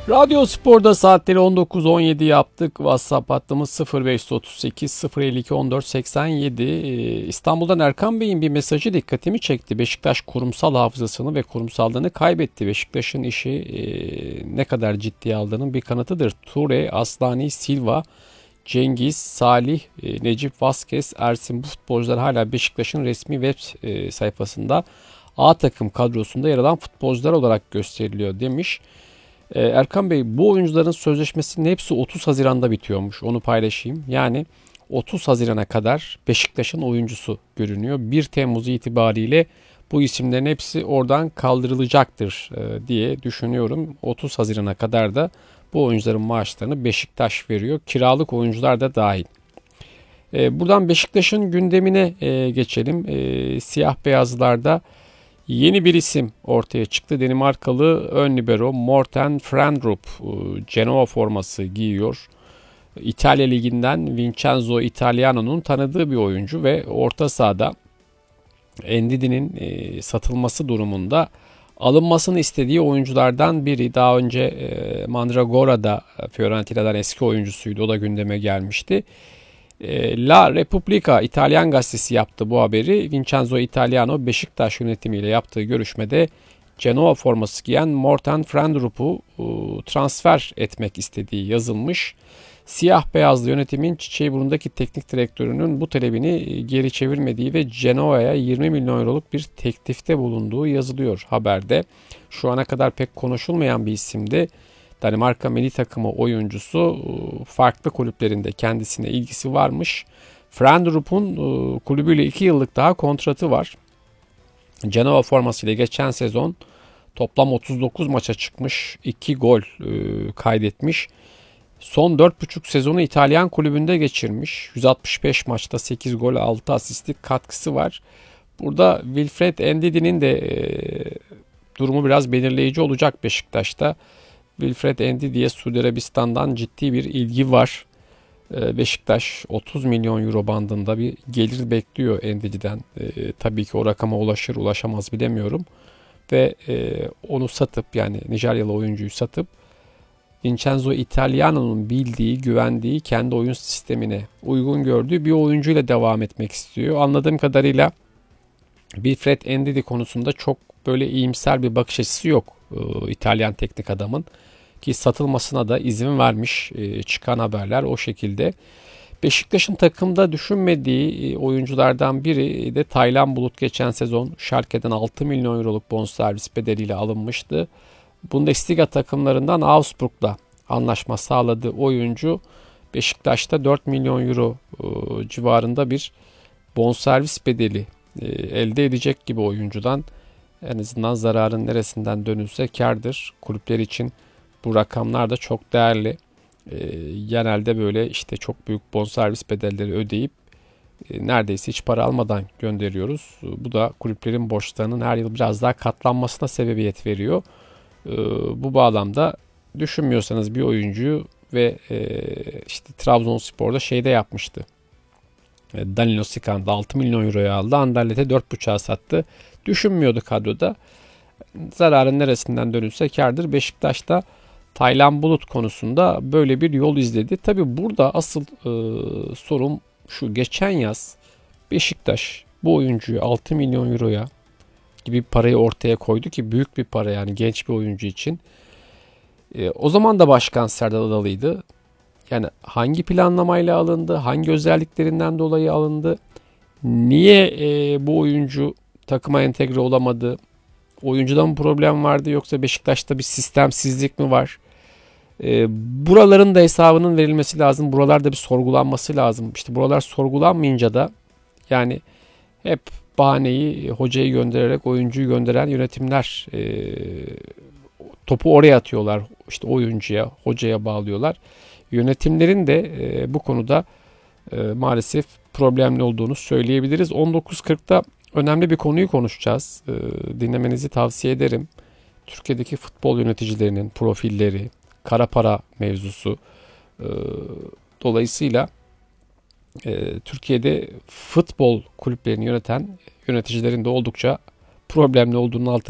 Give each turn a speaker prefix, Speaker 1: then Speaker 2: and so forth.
Speaker 1: Radyo Spor'da saatleri 19.17 yaptık. WhatsApp hattımız 0538 052 14 87. İstanbul'dan Erkan Bey'in bir mesajı dikkatimi çekti. Beşiktaş kurumsal hafızasını ve kurumsallığını kaybetti. Beşiktaş'ın işi ne kadar ciddiye aldığının bir kanıtıdır. Ture, Aslani, Silva, Cengiz, Salih, Necip Vazquez, Ersin, bu futbolcular hala Beşiktaş'ın resmi web sayfasında A takım kadrosunda yer alan futbolcular olarak gösteriliyor demiş. Erkan Bey, bu oyuncuların sözleşmesinin hepsi 30 Haziran'da bitiyormuş. Onu paylaşayım. Yani 30 Haziran'a kadar Beşiktaş'ın oyuncusu görünüyor. 1 Temmuz itibariyle bu isimlerin hepsi oradan kaldırılacaktır diye düşünüyorum. 30 Haziran'a kadar da bu oyuncuların maaşlarını Beşiktaş veriyor. Kiralık oyuncular da dahil. Buradan Beşiktaş'ın gündemine geçelim. Siyah beyazlarda yeni bir isim ortaya çıktı. Danimarkalı ön libero Morten Frendrup Genoa forması giyiyor. İtalya Ligi'nden Vincenzo Italiano'nun tanıdığı bir oyuncu ve orta sahada Ndidi'nin satılması durumunda alınmasını istediği oyunculardan biri. Daha önce Mandragora'da Fiorentina'dan eski oyuncusuydu. O da gündeme gelmişti. La Repubblica İtalyan gazetesi yaptı bu haberi. Vincenzo Italiano Beşiktaş yönetimiyle yaptığı görüşmede Genoa forması giyen Morten Frendrup'u transfer etmek istediği yazılmış. Siyah beyazlı yönetimin Çiçeğiburnu'ndaki teknik direktörünün bu talebini geri çevirmediği ve Genoa'ya 20 milyon euroluk bir teklifte bulunduğu yazılıyor haberde. Şu ana kadar pek konuşulmayan bir isimdi. Danimarka milli takımı oyuncusu, farklı kulüplerinde kendisine ilgisi varmış. Frendrup'un kulübüyle 2 yıllık daha kontratı var. Genoa formasıyla geçen sezon toplam 39 maça çıkmış, 2 gol kaydetmiş. Son 4,5 sezonu İtalyan kulübünde geçirmiş. 165 maçta 8 gol 6 asistlik katkısı var. Burada Wilfred Ndidi'nin de durumu biraz belirleyici olacak Beşiktaş'ta. Wilfred Ndidi'ye Suudi Arabistan'dan ciddi bir ilgi var. Beşiktaş 30 milyon euro bandında bir gelir bekliyor Ndidi'den. Tabii ki o rakama ulaşır ulaşamaz bilemiyorum. Ve onu satıp, yani Nijeryalı oyuncuyu satıp Vincenzo Italiano'nun bildiği, güvendiği, kendi oyun sistemine uygun gördüğü bir oyuncuyla devam etmek istiyor. Anladığım kadarıyla Wilfred Ndidi konusunda çok böyle iyimser bir bakış açısı yok İtalyan teknik adamın. Ki satılmasına da izin vermiş, çıkan haberler o şekilde. Beşiktaş'ın takımda düşünmediği oyunculardan biri de Taylan Bulut, geçen sezon Schalke'den 6 milyon euroluk bonservis bedeliyle alınmıştı. Bundesliga takımlarından Augsburg'la anlaşma sağladığı oyuncu Beşiktaş'ta 4 milyon euro civarında bir bonservis bedeli elde edecek gibi oyuncudan. En azından zararın neresinden dönülse kârdır. Kulüpler için bu rakamlar da çok değerli. Genelde böyle işte çok büyük bonservis bedelleri ödeyip neredeyse hiç para almadan gönderiyoruz. Bu da kulüplerin borçlarının her yıl biraz daha katlanmasına sebebiyet veriyor. Bu bağlamda düşünmüyorsanız bir oyuncuyu ve işte Trabzonspor'da şeyde yapmıştı. Danilo Sikan'da 6 milyon euroya aldı. Anderlet'e 4,5'a sattı. Düşünmüyordu kadroda. Zararın neresinden dönülse kârdır. Beşiktaş'ta Taylan Bulut konusunda böyle bir yol izledi. Tabi burada asıl sorun şu: geçen yaz Beşiktaş bu oyuncuyu 6 milyon euroya gibi parayı ortaya koydu ki büyük bir para, yani genç bir oyuncu için. O zaman da Başkan Serdar Adalı'ydı. Yani hangi planlamayla alındı, hangi özelliklerinden dolayı alındı, niye bu oyuncu takıma entegre olamadı, oyuncuda mı problem vardı yoksa Beşiktaş'ta bir sistemsizlik mi var? Buraların da hesabının verilmesi lazım. Buralarda bir sorgulanması lazım. İşte buralar sorgulanmayınca da yani hep bahaneyi hocayı göndererek oyuncuyu gönderen yönetimler topu oraya atıyorlar. İşte oyuncuya, hocaya bağlıyorlar. Yönetimlerin de bu konuda maalesef problemli olduğunu söyleyebiliriz. 19.40'da önemli bir konuyu konuşacağız. Dinlemenizi tavsiye ederim. Türkiye'deki futbol yöneticilerinin profilleri, kara para mevzusu. Dolayısıyla Türkiye'de futbol kulüplerini yöneten yöneticilerin de oldukça problemli olduğunu altını